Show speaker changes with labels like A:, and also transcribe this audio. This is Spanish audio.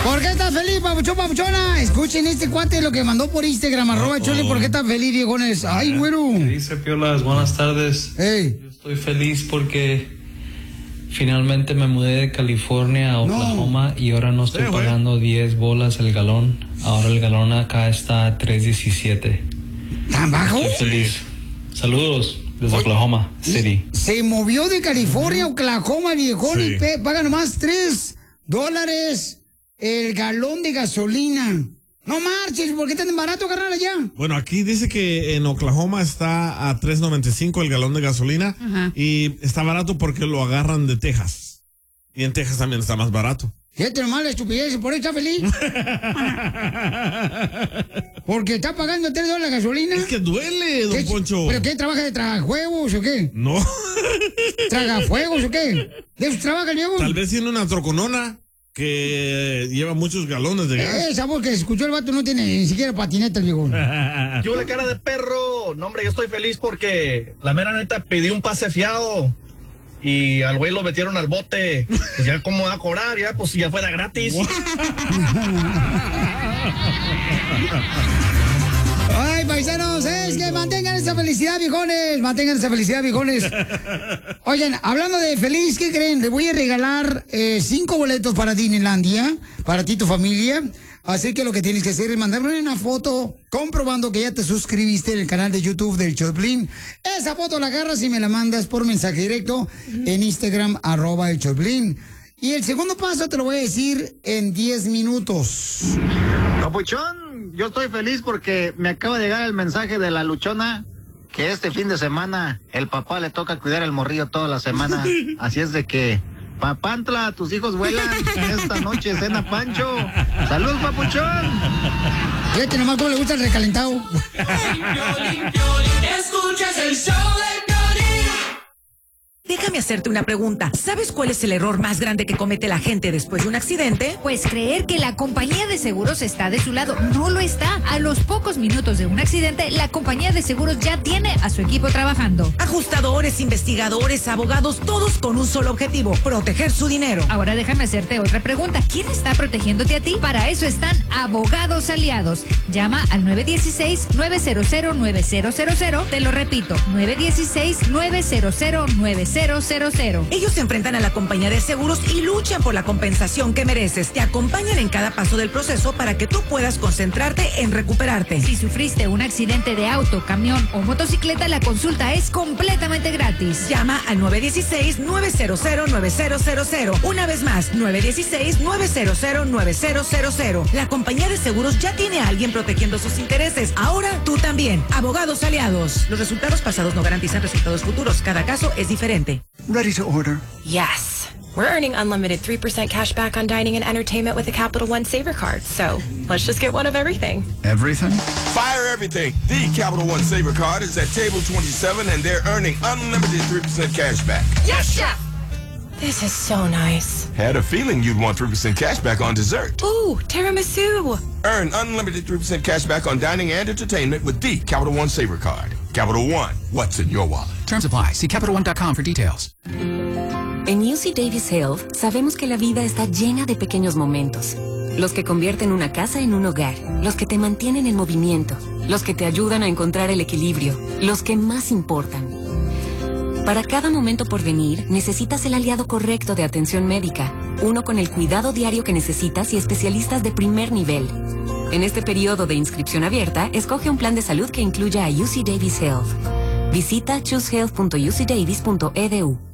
A: ¿Por qué estás feliz, papuchón, papuchona? Escuchen este cuate lo que mandó por Instagram, @Chole, ¿por qué estás feliz, viejones? Ay, güero.
B: ¿Qué dice, Piolas? Buenas tardes.
A: Hey.
B: Yo estoy feliz porque finalmente me mudé de California a Oklahoma y ahora no estoy pagando 10 bolas el galón. Ahora el galón acá está a 3.17.
A: ¿Tan bajo?
B: Estoy feliz. Saludos desde Oklahoma City.
A: Se movió de California a Oklahoma, viejón, y paga nomás $3 el galón de gasolina. No marches, ¿por qué tan barato, carnal, allá?
C: Bueno, aquí dice que en Oklahoma está a $3.95 el galón de gasolina.
A: Ajá.
C: Y está barato porque lo agarran de Texas. Y en Texas también está más barato.
A: Fíjate nomás la estupidez, ¿por eso está feliz? Porque está pagando $3 la gasolina.
C: Es que duele, don Poncho.
A: ¿Pero qué, trabaja de tragajuegos o qué?
C: No.
A: ¿Tragafuegos o qué? ¿De eso trabaja el viejo?
C: Tal vez tiene una troconona que lleva muchos galones de gas.
A: Esa voz que escuchó el vato no tiene ni siquiera patineta el viejo.
D: Yo la cara de perro. No, hombre, yo estoy feliz porque la mera neta pedí un pase fiado y al güey lo metieron al bote. Pues ya cómo va a cobrar, ya pues ya fuera gratis.
A: Ay, paisanos, es que mantengan esa felicidad, viejones. Mantengan esa felicidad, viejones. Oigan, hablando de feliz, ¿qué creen? Les voy a regalar 5 boletos para Disneylandia, para ti y tu familia. Así que lo que tienes que hacer es mandarme una foto comprobando que ya te suscribiste en el canal de YouTube del Choplin. Esa foto la agarras y me la mandas por mensaje directo en Instagram, @el Choplin. Y el segundo paso te lo voy a decir en 10 minutos.
E: Papuchón, yo estoy feliz porque me acaba de llegar el mensaje de la luchona que este fin de semana el papá le toca cuidar al morrillo toda la semana. Así es de que, papantla, tus hijos vuelan. Esta noche cena Pancho. ¡Salud, papuchón!
A: Fíjate nomás cómo le gusta el recalentado.
F: Escuchas el show de Piolín.
G: Déjame hacerte una pregunta. ¿Sabes cuál es el error más grande que comete la gente después de un accidente?
H: Pues creer que la compañía de seguros está de su lado. No lo está. A los pocos minutos de un accidente, la compañía de seguros ya tiene a su equipo trabajando.
G: Ajustadores, investigadores, abogados, todos con un solo objetivo: proteger su dinero.
H: Ahora déjame hacerte otra pregunta. ¿Quién está protegiéndote a ti? Para eso están Abogados Aliados. Llama al 916-900-9000. Te lo repito, 916-900-9000.
G: Ellos se enfrentan a la compañía de seguros y luchan por la compensación que mereces. Te acompañan en cada paso del proceso para que tú puedas concentrarte en recuperarte.
H: Si sufriste un accidente de auto, camión o motocicleta, la consulta es completamente gratis.
G: Llama al 916-900-9000. Una vez más, 916-900-9000. La compañía de seguros ya tiene a alguien protegiendo sus intereses. Ahora tú también. Abogados Aliados. Los resultados pasados no garantizan resultados futuros. Cada caso es diferente.
I: Ready to order.
J: Yes. We're earning unlimited 3% cash back on dining and entertainment with the Capital One Saver Card. So let's just get one of everything.
I: Everything?
K: Fire everything. The Capital One Saver Card is at table 27 and they're earning unlimited 3% cash back.
J: Yes, chef! This is so nice.
K: Had a feeling you'd want 3% cash back on dessert.
J: Ooh, tiramisu.
K: Earn unlimited 3% cash back on dining and entertainment with the Capital One Saver Card. Capital One, what's in your wallet?
L: Terms apply. See CapitalOne.com for details.
M: En UC Davis Health sabemos que la vida está llena de pequeños momentos. Los que convierten una casa en un hogar, los que te mantienen en movimiento, los que te ayudan a encontrar el equilibrio, los que más importan. Para cada momento por venir, necesitas el aliado correcto de atención médica, uno con el cuidado diario que necesitas y especialistas de primer nivel. En este periodo de inscripción abierta, escoge un plan de salud que incluya a UC Davis Health. Visita choosehealth.ucdavis.edu.